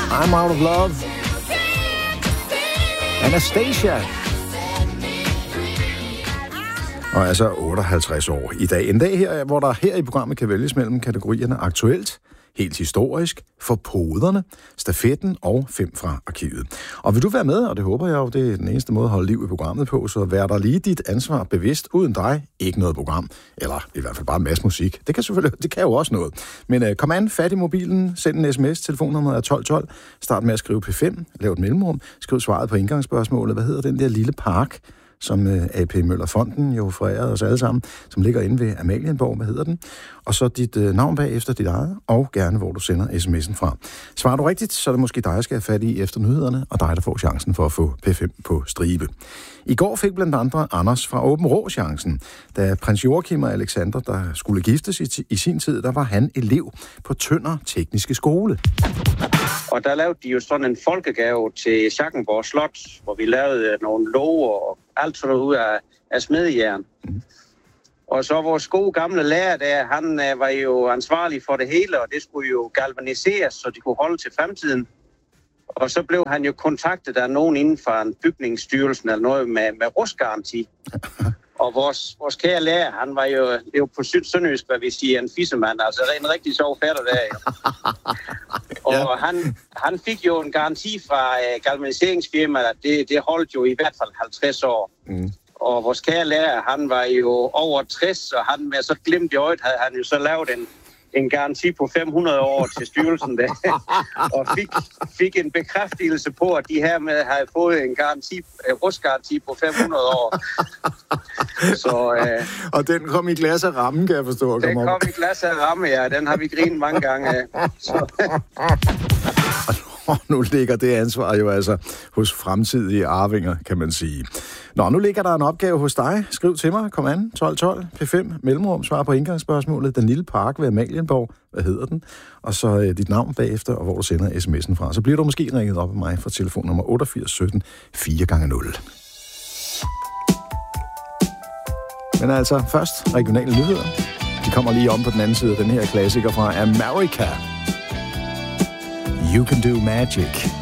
I'm Out of Love. Anastasia. Og altså 58 år i dag. En dag her, hvor der her i programmet kan vælges mellem kategorierne aktuelt, helt historisk, for poderne, stafetten og 5 fra arkivet. Og vil du være med, og det håber jeg jo, det er den eneste måde at holde liv i programmet på, så vær der lige dit ansvar bevidst. Uden dig, ikke noget program. Eller i hvert fald bare en masse musik. Det kan jo også noget. Men kom an, fat i mobilen, send en sms, telefonnummeret er 1212, start med at skrive P5, lav et mellemrum, skriv svaret på indgangsspørgsmålet. Hvad hedder den der lille park, som AP Møller Fonden jo forærede os alle sammen, som ligger inde ved Amalienborg, hvad hedder den? Og så dit navn bagefter dit eget, og gerne hvor du sender sms'en fra. Svarer du rigtigt, så er det måske dig, jeg skal have fat i efter nyhederne, og dig, der får chancen for at få P5 på stribe. I går fik blandt andre Anders fra Åben Rå chancen. Da prins Joachim og Alexander, der skulle giftes i sin tid, der var han elev på Tønder Tekniske Skole. Og der lavede de jo sådan en folkegave til Schackenborg Slot, hvor vi lavede nogle låger og alt sådan noget ud af smedejern. Og så vores gode gamle lærer der, han var jo ansvarlig for det hele, og det skulle jo galvaniseres, så de kunne holde til fremtiden. Og så blev han jo kontaktet af nogen inden for en bygningsstyrelsen eller noget med rustgaranti. Og vores kære lærer, han var jo på sønderjysk, hvad vi siger, en fissemand, altså en rigtig sjov fætter der. Og han fik jo en garanti fra galvaniseringsfirmaet, at det holdt jo i hvert fald 50 år. Mm. Og vores kære lærer, han var jo over 60, og han med så glimt i øjet havde han jo så lavet en garanti på 500 år til styrelsen der, og fik en bekræftelse på, at de her med havde fået en rustgaranti på 500 år. Så, og den kom i glas af ramme, kan jeg forstå. Den kom i glas af ramme, ja. Den har vi grinet mange gange af. Og nu ligger det ansvar jo altså hos fremtidige arvinger, kan man sige. Nå, nu ligger der en opgave hos dig. Skriv til mig. Kom an. 1212 P5 mellemrum. Svar på indgangsspørgsmålet. Den lille park ved Amalienborg. Hvad hedder den? Og så dit navn bagefter, og hvor du sender sms'en fra. Så bliver du måske ringet op af mig fra telefonnummer 88 17 4x0. Men altså, først regionale nyheder. De kommer lige om på den anden side af den her klassiker fra America. You Can Do Magic.